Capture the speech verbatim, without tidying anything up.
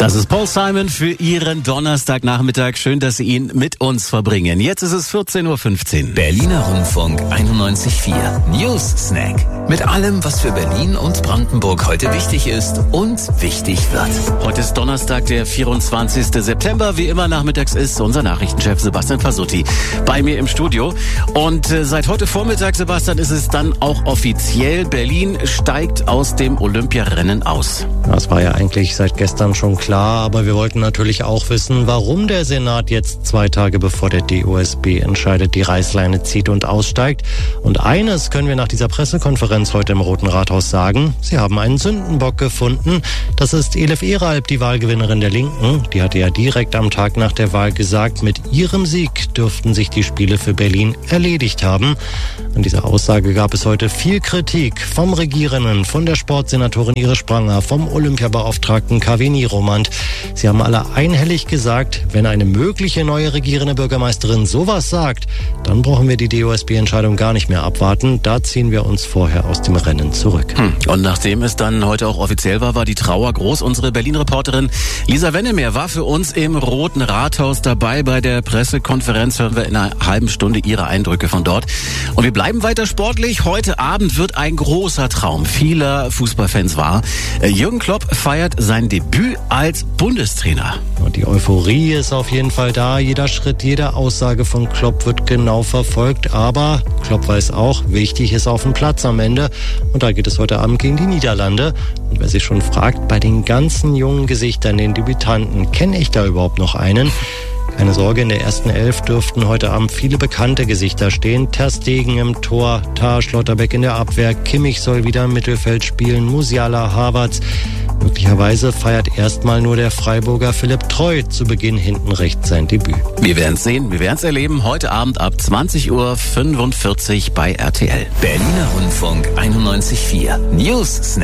Das ist Paul Simon für Ihren Donnerstagnachmittag. Schön, dass Sie ihn mit uns verbringen. Jetzt ist es vierzehn Uhr fünfzehn. Berliner Rundfunk einundneunzig Komma vier News Snack. Mit allem, was für Berlin und Brandenburg heute wichtig ist und wichtig wird. Heute ist Donnerstag, der vierundzwanzigster September. Wie immer nachmittags ist unser Nachrichtenchef Sebastian Fasutti bei mir im Studio. Und äh, seit heute Vormittag, Sebastian, ist es dann auch offiziell. Berlin steigt aus dem Olympiarennen aus. Das war ja eigentlich seit gestern schon klar, aber wir wollten natürlich auch wissen, warum der Senat jetzt zwei Tage bevor der D O S B entscheidet, die Reißleine zieht und aussteigt. Und eines können wir nach dieser Pressekonferenz heute im Roten Rathaus sagen: Sie haben einen Sündenbock gefunden. Das ist Elif Eralp, die Wahlgewinnerin der Linken. Die hatte ja direkt am Tag nach der Wahl gesagt, mit ihrem Sieg dürften sich die Spiele für Berlin erledigt haben. An dieser Aussage gab es heute viel Kritik vom Regierenden, von der Sportsenatorin Iris Spranger, vom Olympiabeauftragten Kaveh Niromand. Sie haben alle einhellig gesagt, wenn eine mögliche neue regierende Bürgermeisterin sowas sagt, dann brauchen wir die D O S B-Entscheidung gar nicht mehr abwarten. Da ziehen wir uns vorher aus dem Rennen zurück. Hm. Und nachdem es dann heute auch offiziell war, war die Trauer groß. Unsere Berlin-Reporterin Lisa Wennemer war für uns im Roten Rathaus dabei bei der Pressekonferenz. Hören wir in einer halben Stunde ihre Eindrücke von dort. Und wir bleiben weiter sportlich. Heute Abend wird ein großer Traum vieler Fußballfans wahr. Jürgen Klopp feiert sein Debüt als Bundestrainer. Und die Euphorie ist auf jeden Fall da. Jeder Schritt, jede Aussage von Klopp wird genau verfolgt. Aber Klopp weiß auch, wichtig ist auf dem Platz am Ende. Und da geht es heute Abend gegen die Niederlande. Und wer sich schon fragt, bei den ganzen jungen Gesichtern, den Debütanten, kenne ich da überhaupt noch einen? Keine Sorge, in der ersten Elf dürften heute Abend viele bekannte Gesichter stehen. Ter Stegen im Tor, Tah Schlotterbeck in der Abwehr, Kimmich soll wieder im Mittelfeld spielen, Musiala, Havertz. Möglicherweise feiert erstmal nur der Freiburger Philipp Treu zu Beginn hinten rechts sein Debüt. Wir werden es sehen, wir werden es erleben. Heute Abend ab zwanzig Uhr fünfundvierzig bei R T L. Berliner Rundfunk einundneunzig Komma vier News Snack.